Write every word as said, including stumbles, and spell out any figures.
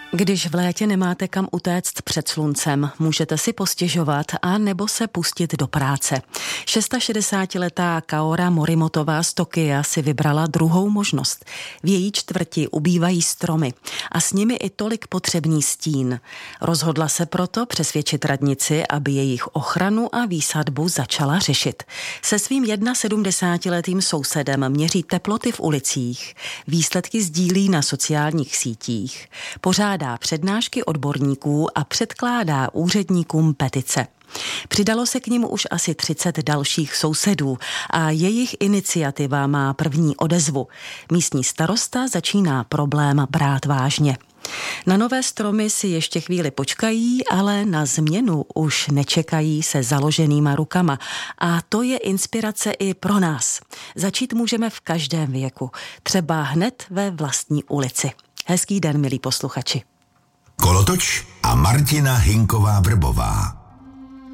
Když v létě nemáte kam utéct před sluncem, můžete si postěžovat a nebo se pustit do práce. šedesátišestiletá Kaora Morimotová z Tokia si vybrala druhou možnost. V její čtvrti ubývají stromy a s nimi i tolik potřebný stín. Rozhodla se proto přesvědčit radnici, aby jejich ochranu a výsadbu začala řešit. Se svým sedmdesátiletým sousedem měří teploty v ulicích, výsledky sdílí na sociálních sítích, pořád dá přednášky odborníků a předkládá úředníkům petice. Přidalo se k nim už asi třicet dalších sousedů a jejich iniciativa má první odezvu. Místní starosta začíná problém brát vážně. Na nové stromy si ještě chvíli počkají, ale na změnu už nečekají se založenýma rukama. A to je inspirace i pro nás. Začít můžeme v každém věku, třeba hned ve vlastní ulici. Hezký den, milí posluchači. Kolotoč a Martina Hinková Vrbová.